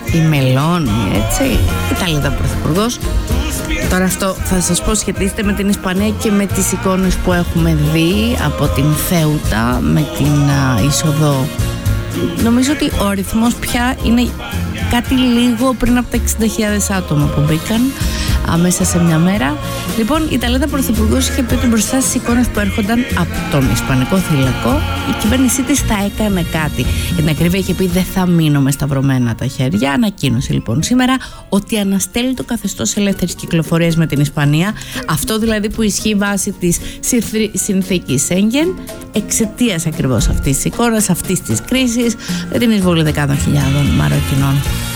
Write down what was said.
Η Μελώνη, έτσι, Ιταλίδα πρωθυπουργός. Τώρα αυτό θα σας πω σχετίζεται με την Ισπανία και με τις εικόνες που έχουμε δει από την Θέουτα με την είσοδο. Νομίζω ότι ο αριθμός πια είναι κάτι λίγο πριν από τα 60.000 άτομα που μπήκαν μέσα σε μια μέρα. Λοιπόν, η Ιταλίδα πρωθυπουργός είχε πει ότι μπροστά στις εικόνες που έρχονταν από τον Ισπανικό θηλυκό, η κυβέρνησή της θα έκανε κάτι. Για την ακρίβεια, είχε πει δεν θα μείνω με σταυρωμένα τα χέρια. Ανακοίνωσε λοιπόν σήμερα ότι αναστέλει το καθεστώς ελεύθερης κυκλοφορίας με την Ισπανία. Αυτό δηλαδή που ισχύει βάσει της συνθήκης Σέγγεν, εξαιτίας ακριβώς αυτής της εικόνας, αυτής της κρίσης, με την εισβολή δεκάδων χιλιάδων Μαροκινών.